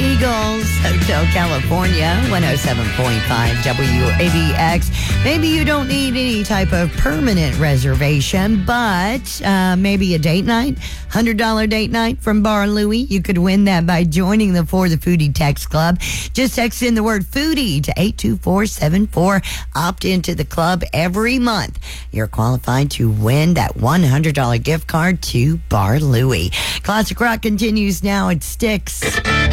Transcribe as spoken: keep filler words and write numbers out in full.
Eagles, Hotel California, one oh seven point five W A B X. Maybe you don't need any type of permanent reservation, but uh, maybe a date night, one hundred dollars date night from Bar Louie. You could win that by joining the For the Foodie Text Club. Just text in the word foodie to eight two four seven four. Opt into the club every month. You're qualified to win that one hundred dollars gift card to Bar Louie. Classic Rock continues now. It sticks.